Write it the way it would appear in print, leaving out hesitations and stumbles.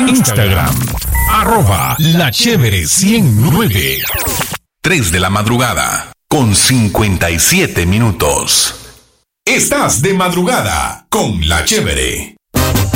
Instagram, @lachévere109. 3 de la madrugada, con 57 minutos. Estás de madrugada con La Chévere.